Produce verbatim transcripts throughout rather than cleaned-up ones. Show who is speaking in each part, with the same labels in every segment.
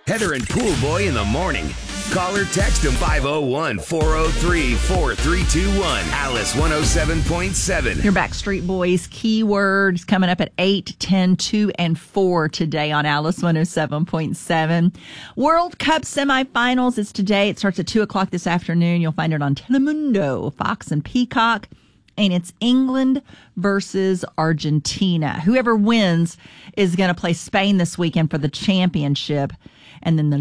Speaker 1: Heather and Pool Boy in the morning. Call or text them five oh one, four oh three, four three two one. Alice one oh seven point seven.
Speaker 2: Your Backstreet Boys keywords coming up at eight, ten, two, and four today on Alice one oh seven point seven. World Cup semifinals is today. It starts at two o'clock this afternoon. You'll find it on Telemundo, Fox, and Peacock. And it's England versus Argentina. Whoever wins is going to play Spain this weekend for the championship. And then the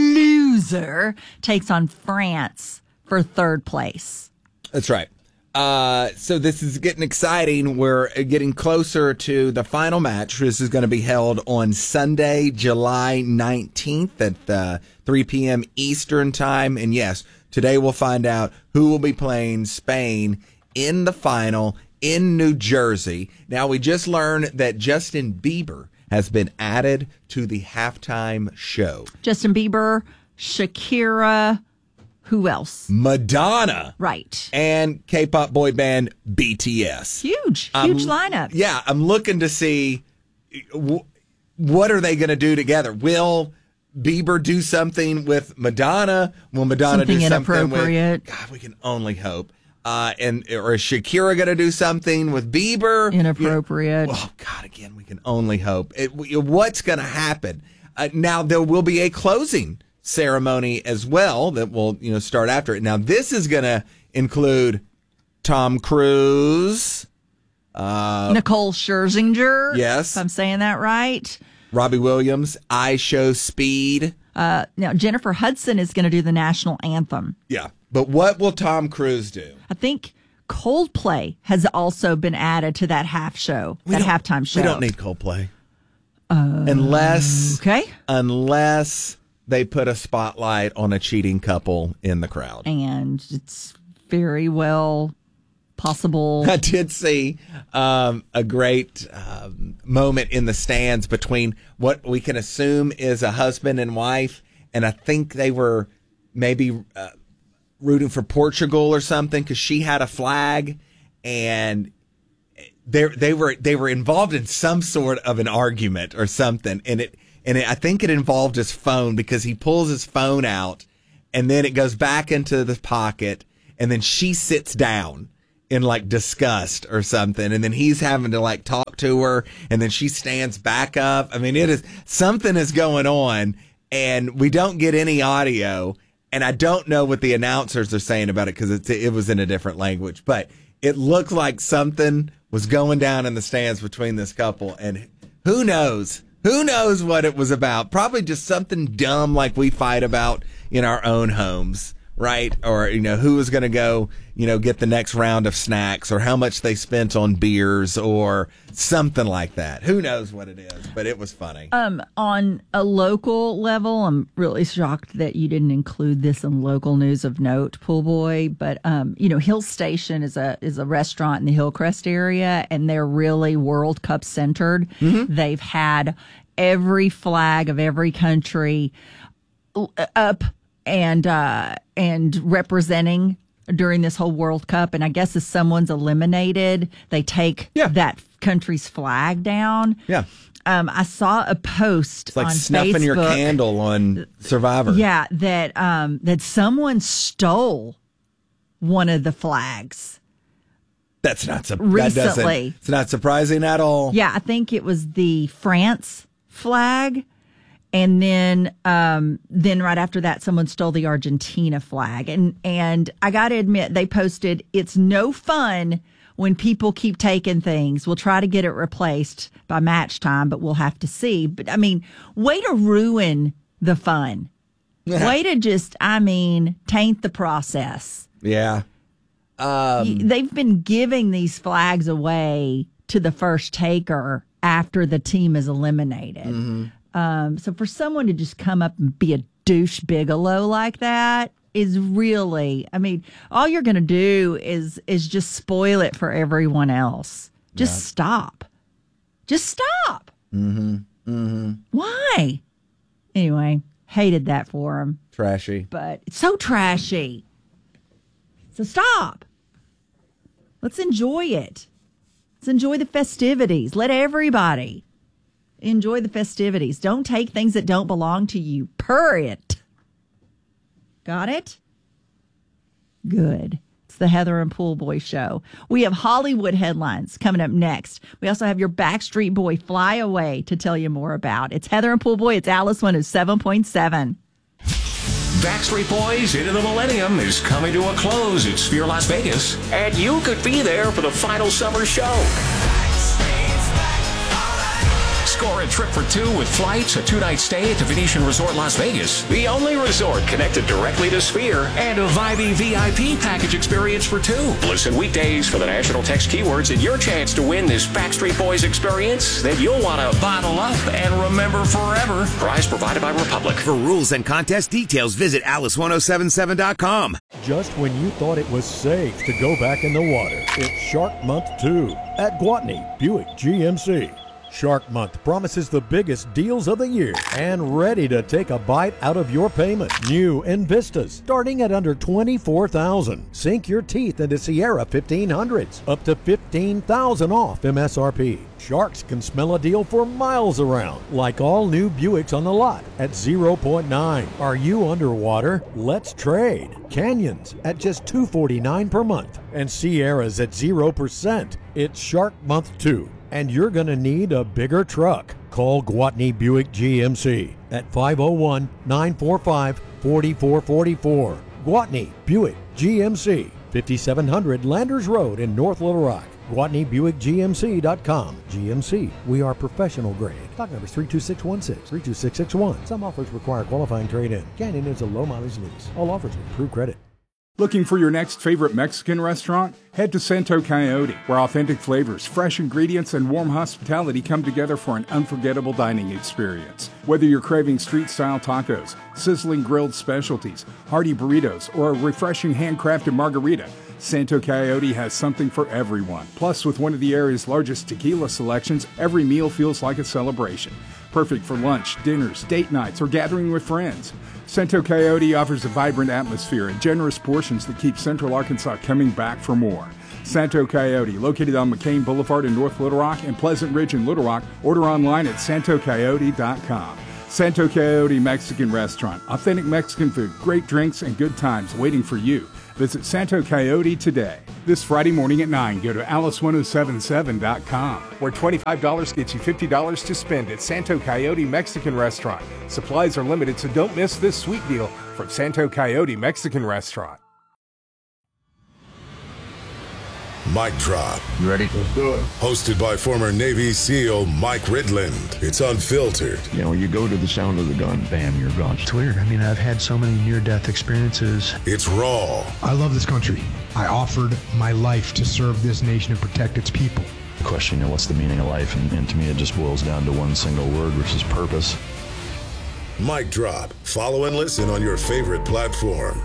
Speaker 2: loser takes on France for third place.
Speaker 3: That's right. Uh, so this is getting exciting. We're getting closer to the final match. This is going to be held on Sunday, July nineteenth at uh, three p.m. Eastern time. And yes, today we'll find out who will be playing Spain in the final in New Jersey. Now, we just learned that Justin Bieber has been added to the halftime show.
Speaker 2: Justin Bieber, Shakira, who else?
Speaker 3: Madonna.
Speaker 2: Right.
Speaker 3: And K-pop boy band B T S.
Speaker 2: Huge,
Speaker 3: Um,
Speaker 2: huge lineup.
Speaker 3: Yeah, I'm looking to see w- what are they going to do together. Will Bieber do something with Madonna? Will Madonna
Speaker 2: Something
Speaker 3: do something
Speaker 2: inappropriate.
Speaker 3: with... God, we can only hope. Uh, and or is Shakira going to do something with Bieber?
Speaker 2: Inappropriate.
Speaker 3: You know, oh, God, again, we can only hope. It, what's going to happen? Uh, now, there will be a closing ceremony as well that will, you know, start after it. Now, this is going to include Tom Cruise. Uh,
Speaker 2: Nicole Scherzinger.
Speaker 3: Yes.
Speaker 2: If I'm saying that right.
Speaker 3: Robbie Williams, I Show Speed.
Speaker 2: Uh, now, Jennifer Hudson is going to do the national anthem.
Speaker 3: Yeah. But what will Tom Cruise do?
Speaker 2: I think Coldplay has also been added to that half show,
Speaker 3: We
Speaker 2: that
Speaker 3: don't-
Speaker 2: halftime show.
Speaker 3: We don't need Coldplay. Uh, unless,
Speaker 2: Okay.
Speaker 3: unless they put a spotlight on a cheating couple in the crowd.
Speaker 2: And it's very well possible.
Speaker 3: I did see um, a great um, moment in the stands between what we can assume is a husband and wife, and I think they were maybe uh, rooting for Portugal or something because she had a flag, and they they were they were involved in some sort of an argument or something, and it and it, I think it involved his phone because he pulls his phone out, and then it goes back into the pocket, and then she sits down in like disgust or something, and then he's having to like talk to her, and then she stands back up. I mean, it is something is going on, and we don't get any audio, and I don't know what the announcers are saying about it because it, it was in a different language, but it looked like something was going down in the stands between this couple, and who knows? Who knows what it was about? Probably just something dumb like we fight about in our own homes. Right? Or, you know, who was going to go, you know, get the next round of snacks, or how much they spent on beers or something like that. Who knows what it is, but it was funny.
Speaker 2: Um, on a local level, I'm really shocked that you didn't include this in local news of note, Pool Boy. But um, you know, Hill Station is a is a restaurant in the Hillcrest area, and they're really World Cup centered. Mm-hmm. They've had every flag of every country up and uh, and representing during this whole World Cup. And I guess if someone's eliminated, they take
Speaker 3: Yeah.
Speaker 2: that country's flag down.
Speaker 3: Yeah.
Speaker 2: Um, I saw a post
Speaker 3: It's like
Speaker 2: on
Speaker 3: snuffing
Speaker 2: Facebook,
Speaker 3: your candle on Survivor.
Speaker 2: Yeah, that um, that someone stole one of the flags.
Speaker 3: That's not su-
Speaker 2: Recently.
Speaker 3: That doesn't, it's not surprising at all.
Speaker 2: Yeah, I think it was the France flag. And then, um, then right after that, someone stole the Argentina flag. And, and I got to admit, they posted, it's no fun when people keep taking things. We'll try to get it replaced by match time, but we'll have to see. But I mean, way to ruin the fun. Way to just, I mean, taint the process.
Speaker 3: Yeah. Um,
Speaker 2: They've been giving these flags away to the first taker after the team is eliminated.
Speaker 3: Mm-hmm.
Speaker 2: Um, so for someone to just come up and be a douche Bigelow like that is really, I mean, all you're going to do is is just spoil it for everyone else. Just
Speaker 3: Yeah.
Speaker 2: stop. Just stop.
Speaker 3: Mm-hmm. Mm-hmm.
Speaker 2: Why? Anyway, hated that for him,
Speaker 3: Trashy.
Speaker 2: but it's so trashy. So stop. Let's enjoy it. Let's enjoy the festivities. Let everybody Enjoy the festivities. Don't take things that don't belong to you. Purr it. Got it? Good. It's the Heather and Pool Boy Show. We have Hollywood headlines coming up next. We also have your Backstreet Boy Fly Away to tell you more about. It's Heather and Pool Boy. It's Alice one oh seven point seven.
Speaker 4: Backstreet Boys Into the Millennium is coming to a close at Sphere Las Vegas, and you could be there for the final summer show. Score a trip for two with flights, a two-night stay at the Venetian Resort Las Vegas, the only resort connected directly to Sphere, and a vibey V I P package experience for two. Listen weekdays for the national text keywords and your chance to win this Backstreet Boys experience that you'll want to bottle up and remember forever. Prize provided by Republic.
Speaker 1: For rules and contest details, visit alice ten seventy-seven dot com.
Speaker 5: Just when you thought it was safe to go back in the water, it's Shark Month two at Gwatney Buick G M C. Shark Month promises the biggest deals of the year and ready to take a bite out of your payment. New Invistas starting at under twenty-four thousand dollars. Sink your teeth into Sierra fifteen hundreds, up to fifteen thousand dollars off M S R P. Sharks can smell a deal for miles around, like all new Buicks on the lot at zero point nine. Are you underwater? Let's trade. Canyons at just two hundred forty-nine dollars per month and Sierras at zero percent. It's Shark Month two. And you're going to need a bigger truck. Call Gwatney Buick G M C at five oh one, nine four five, four four four four. Gwatney Buick G M C, fifty-seven hundred Landers Road in North Little Rock. Gwatney Buick G M C dot com. G M C, we are professional grade. Stock number is three two six one six, three two six six one. Some offers require qualifying trade-in. Canyon is a low-mileage lease. All offers with approved credit.
Speaker 6: Looking for your next favorite Mexican restaurant? Head to Santo Coyote, where authentic flavors, fresh ingredients, and warm hospitality come together for an unforgettable dining experience. Whether you're craving street-style tacos, sizzling grilled specialties, hearty burritos, or a refreshing handcrafted margarita, Santo Coyote has something for everyone. Plus, with one of the area's largest tequila selections, every meal feels like a celebration. Perfect for lunch, dinners, date nights, or gathering with friends. Santo Coyote offers a vibrant atmosphere and generous portions that keep Central Arkansas coming back for more. Santo Coyote, located on McCain Boulevard in North Little Rock and Pleasant Ridge in Little Rock. Order online at santo coyote dot com. Santo Coyote Mexican Restaurant. Authentic Mexican food, great drinks, and good times waiting for you. Visit Santo Coyote today. This Friday morning at nine, go to alice ten seventy-seven dot com, where twenty-five dollars gets you fifty dollars to spend at Santo Coyote Mexican Restaurant. Supplies are limited, so don't miss this sweet deal from Santo Coyote Mexican Restaurant.
Speaker 7: Mic Drop.
Speaker 8: You ready?
Speaker 7: Let's do it. Hosted by former Navy SEAL Mike Ridland. It's unfiltered.
Speaker 8: You know, you go to the sound of the gun, bam, you're gone. It's weird. I mean, I've had so many near-death experiences.
Speaker 7: It's raw.
Speaker 9: I love this country. I offered my life to serve this nation and protect its people.
Speaker 8: The question, you know, what's the meaning of life? And, and to me, it just boils down to one single word, which is purpose.
Speaker 7: Mic Drop. Follow and listen on your favorite platform.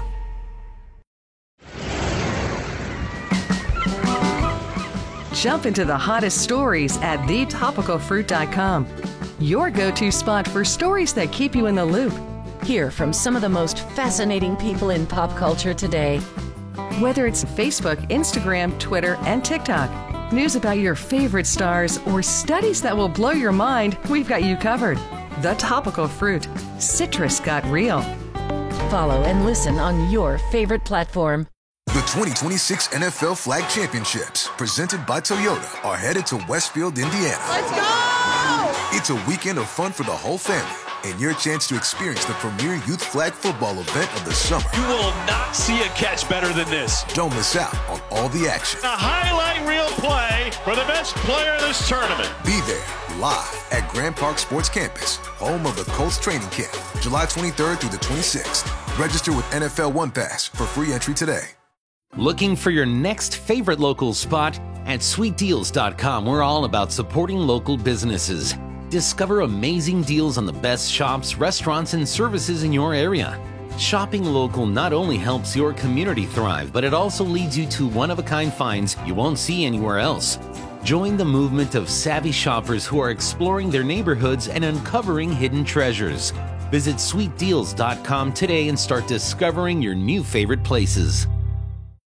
Speaker 10: Jump into the hottest stories at the topical fruit dot com. Your go-to spot for stories that keep you in the loop.
Speaker 11: Hear from some of the most fascinating people in pop culture today.
Speaker 10: Whether it's Facebook, Instagram, Twitter, and TikTok, news about your favorite stars, or studies that will blow your mind, we've got you covered. The Topical Fruit. Citrus got real.
Speaker 11: Follow and listen on your favorite platform.
Speaker 12: The twenty twenty-six N F L Flag Championships, presented by Toyota, are headed to Westfield, Indiana.
Speaker 13: Let's go!
Speaker 12: It's a weekend of fun for the whole family and your chance to experience the premier youth flag football event of the summer.
Speaker 14: You will not see a catch better than this.
Speaker 12: Don't miss out on all the action.
Speaker 14: A highlight reel play for the best player in this tournament.
Speaker 12: Be there live at Grand Park Sports Campus, home of the Colts training camp, July twenty-third through the twenty-sixth. Register with N F L One Pass for free entry today.
Speaker 15: Looking for your next favorite local spot? At sweet deals dot com, we're all about supporting local businesses. Discover amazing deals on the best shops, restaurants, and services in your area. Shopping local not only helps your community thrive, but it also leads you to one-of-a-kind finds you won't see anywhere else. Join the movement of savvy shoppers who are exploring their neighborhoods and uncovering hidden treasures. Visit sweet deals dot com today and start discovering your new favorite places.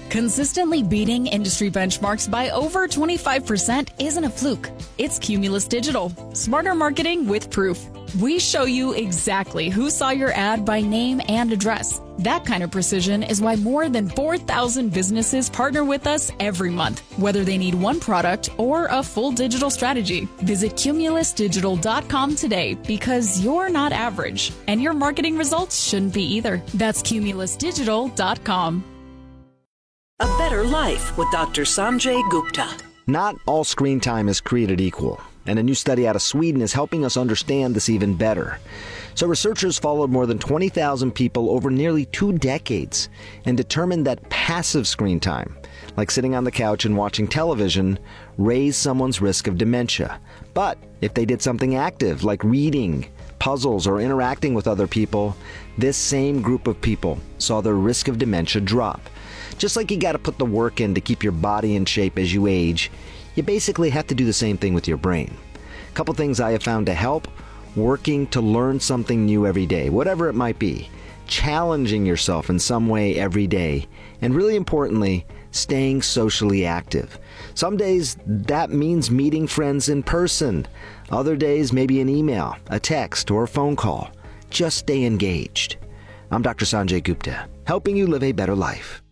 Speaker 13: Consistently beating industry benchmarks by over twenty-five percent isn't a fluke. It's Cumulus Digital. Smarter marketing with proof. We show you exactly who saw your ad by name and address. That kind of precision is why more than four thousand businesses partner with us every month, whether they need one product or a full digital strategy. Visit cumulus digital dot com today because you're not average, and your marketing results shouldn't be either. That's cumulus digital dot com.
Speaker 16: A Better Life with Doctor Sanjay Gupta.
Speaker 17: Not all screen time is created equal, and a new study out of Sweden is helping us understand this even better. So researchers followed more than twenty thousand people over nearly two decades and determined that passive screen time, like sitting on the couch and watching television, raised someone's risk of dementia. But if they did something active, like reading, puzzles, or interacting with other people, this same group of people saw their risk of dementia drop. Just like you got to put the work in to keep your body in shape as you age, you basically have to do the same thing with your brain. A couple things I have found to help: working to learn something new every day, whatever it might be, challenging yourself in some way every day, and really importantly, staying socially active. Some days that means meeting friends in person. Other days maybe an email, a text, or a phone call. Just stay engaged. I'm Doctor Sanjay Gupta, helping you live a better life.